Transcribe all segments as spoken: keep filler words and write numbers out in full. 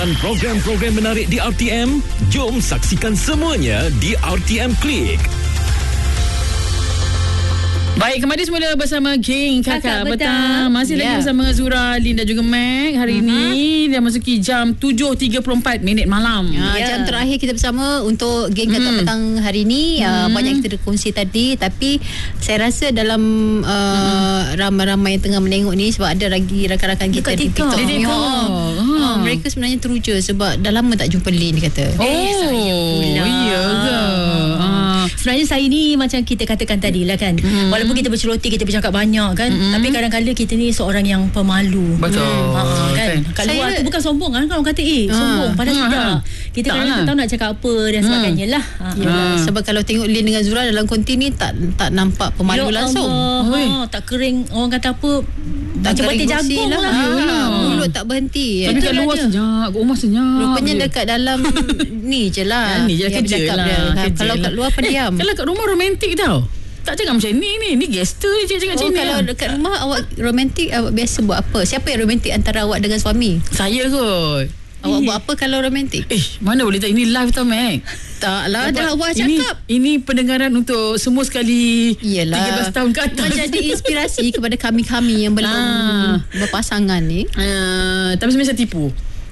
Program-program menarik di R T M, jom saksikan semuanya di R T M Klik. Baik, kembali semula bersama geng Kakak, Kakak Petang. Masih yeah. lagi bersama Zura, Lin dan juga Mac. Hari uh-huh. ini dah masuki jam tujuh tiga puluh empat minit malam. uh, yeah. Jam terakhir kita bersama untuk geng Kakak hmm. Petang hari ini. uh, hmm. Banyak kita kongsi tadi. Tapi saya rasa dalam uh, hmm. ramai-ramai yang tengah menengok ni, sebab ada lagi rakan-rakan kita di TikTok, di TikTok. Oh. Uh, mereka sebenarnya teruja sebab dah lama tak jumpa Lin, dia kata. Oh, eh, saya pula. Ya ke? Uh. Sebenarnya saya ni macam kita katakan tadi lah kan. Hmm. Walaupun kita berceloteh, kita bercakap banyak kan, mm-hmm. tapi kadang-kadang kita ni seorang yang pemalu. Betul. Hmm. Ha, kan. Kat luar tu bukan sombong kan, orang kata eh sombong, padahal ha. tidak. Kita kadang-kadang tak tahu nak cakap apa dan sebagainya lah. Ha. Ha. Sebab kalau tengok Lin dengan Zura dalam konti ni tak tak nampak pemalu ya langsung. Ha, tak kering, orang kata apa, tak macam batik jagung lah. lah. Ha. Mulut tak berhenti. Tapi kat luar senyap, rumah senyap. Rupanya dekat dalam ni je lah. Ni je lah, kerja lah. Kalau kat luar pendiam. Kalau kat rumah romantik tau. Tak cakap macam ni ni. Ni gester je cakap macam oh, ni. Kalau dekat rumah awak romantik, awak biasa buat apa? Siapa yang romantik antara awak dengan suami? Saya kot. Awak eh. buat apa kalau romantik? Eh, mana boleh tak? Ini live tau, Mac. Tak lah, dah awak cakap. Ini, ini pendengaran untuk semua sekali. Yelah. tiga belas tahun ke atas. Menjadi inspirasi kepada kami-kami yang belum ah. berpasangan ni. Uh, tapi sebenarnya saya tipu.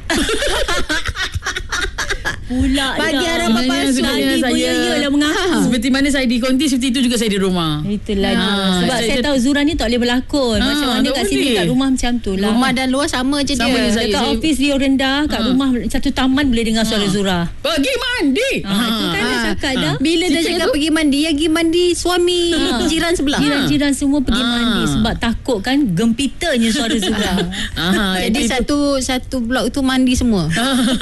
Pula bagi harapan palsu tadi saya lah mengaku. Seperti mana saya di konti, seperti itu juga saya di rumah. Itulah ha, dia. Sebab saya, saya tahu Zura ni tak boleh berlakon. Ha, macam mana kat sini, kat rumah macam tu lah. Rumah dan luar sama je sama dia. Dekat saya, office dia rendah, kat ha. rumah satu taman boleh dengar suara ha. Zura. Pergi mandi. Ha, ha. Itu kan ha. dah cakap ha. dah. Bila dah cakap tu? Pergi mandi, yang pergi mandi suami ha. jiran sebelah. Jiran-jiran semua pergi ha. mandi sebab takut kan gempitanya suara Zura. ha. Jadi itu. satu satu blok tu mandi semua.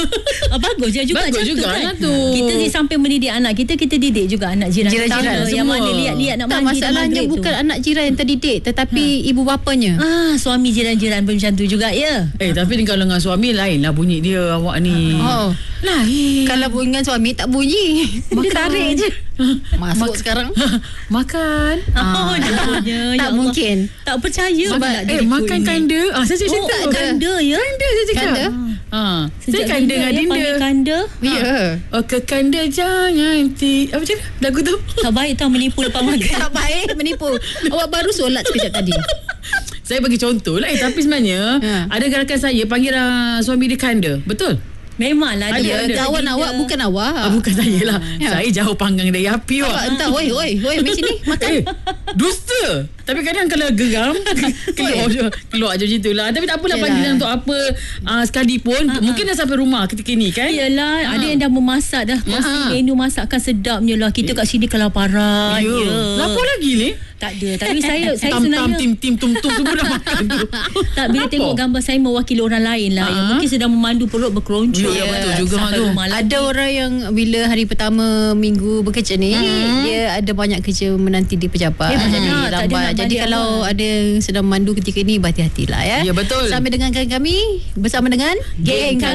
ha, bagus je juga bagus macam juga tu kan. Tu. Kita ni sampai mendidik anak kita, kita didik juga anak jiran. Jiran-jiran yang mana lihat-lihat nak tak, mandi. Masalahnya bukan tu. Anak jiran yang terdidik, tetapi ha. ibu bapanya. Ah, suami jiran-jiran pun macam tu juga ya. Eh, tapi kalau dengan suami lain lah bunyi dia awak ni. Oh. Lain. Kalau dengan suami tak bunyi. Dia tarik je. Masuk Mak- sekarang. Makan. Oh, ah. dia tak ya mungkin. Tak percaya. Sebab eh makan ini. Kanda. Ah, saya cakap oh, cerita. Kanda ya. Kanda saya cakap. Kanda. Ha. Saya kanda dengan Dinda. Kanda. Ya. Yeah. Oh, ke kanda jangan ti. Apa macam lagu tu? Tak baik tau menipu lepas makan. Tak baik menipu. Awak baru solat sekejap tadi. Saya bagi contoh lah. Eh, tapi sebenarnya ha. ada rakan saya panggil uh, suami dia kanda. Betul? Memanglah dia. Ada, kawan dia. Awak bukan awak. Ah, bukan saya lah. Ya. Saya jauh panggang dari api. Awak entah. Oi, oi, oi. Mari sini makan. Eh, dusta. Tapi kadang kalau geram keluar je keluar je macam itulah. Tapi tak apalah, panggilan untuk apa uh, sekalipun uh-huh. mungkin dah sampai rumah ketika ni kan. Yalah, uh. ada yang dah memasak dah kongsi uh-huh. menu masakan sedapnya lah. Kita kat sini kelaparan. Ya. Yeah. Lapar lagi ni? Tak ada. Tapi saya saya tam, sebenarnya tam tim tim tum tum semua dah makan tu. Tak, bila apa? Tengok gambar saya mewakili orang lain lah uh-huh. yang mungkin sedang memandu perut berkeroncong. Ya, yeah, betul juga tu. Ada orang yang bila hari pertama minggu bekerja ni uh-huh. dia ada banyak kerja menanti di pejabat. Yeah, jadi uh-huh. lambat. Jadi kalau apa? ada yang sedang memandu ketika ini, berhati-hatilah ya. Ya, betul. Sampai dengan kami bersama dengan Geng